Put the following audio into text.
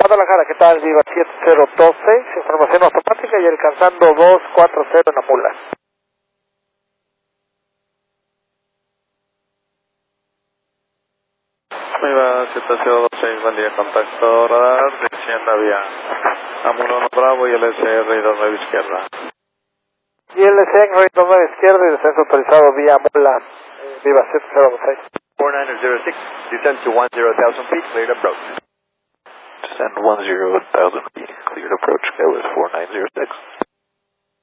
Guadalajara, ¿qué tal? Viva 7012, información automática y alcanzando 240 en la mula. Viva 7012, buen día, contacto radar, dirección vía Amula 1 Bravo y LSR y 29 izquierda. Y LSR, 29 izquierda y descenso autorizado vía mula. Viva 7026. 4906, descend to 10,000 feet, cleared approach. Descend 10,000 feet, cleared approach, that was 4906.